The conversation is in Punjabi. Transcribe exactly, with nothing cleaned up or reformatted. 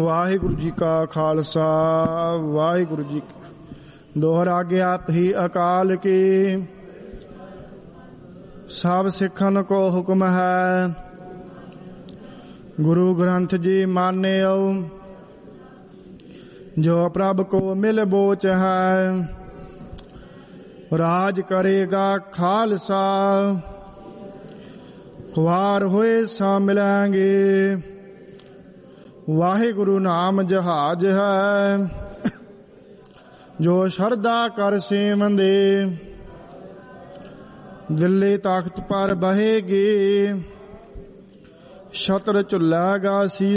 ਵਾਹਿਗੁਰੂ ਜੀ ਕਾ ਖਾਲਸਾ ਵਾਹਿਗੁਰੂ ਜੀ ਕੀ ਦੋਹਰਾ ਗਿਆਤ ਹੀ ਅਕਾਲ ਕੀ। ਸਭ ਸਿੱਖਨ ਕੋ ਹੁਕਮ ਹੈ, ਗੁਰੂ ਗ੍ਰੰਥ ਜੀ ਮਾਨਿਓ। ਜੋ ਪ੍ਰਭ ਕੋ ਮਿਲ ਬੋਚ ਹੈ, ਰਾਜ ਕਰੇਗਾ ਖਾਲਸਾ। ਖੁਆਰ ਹੋਏ ਸਾ ਮਿਲਾਂਗੇ, ਵਾਹਿਗੁਰੂ ਨਾਮ ਜਹਾਜ ਹੈ। ਜੋ ਸ਼ਰਧਾ ਕਰ ਸੇਵੰਦੇ, ਦਿੱਲੀ ਤਖਤ ਪਰ ਬਹੇਗੀ। ਛਤਰ ਝੁੱਲੇਗਾ ਸੀ